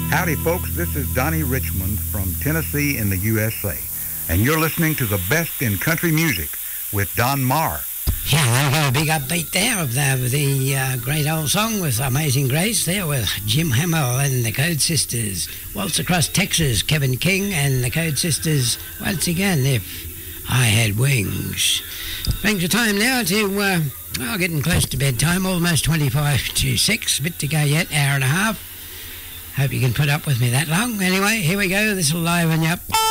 Howdy, folks. This is Donnie Richmond from Tennessee in the USA, and you're listening to the best in country music with Don Marr. Yeah, I got a big upbeat there of the great old song with Amazing Grace there with Jim Hamill and the Code Sisters. Waltz Across Texas, Kevin King and the Code Sisters once again, If I Had Wings. Brings the time now to, getting close to bedtime, almost 25 to 6, bit to go yet, hour and a half. Hope you can put up with me that long. Anyway, here we go, this will liven you up.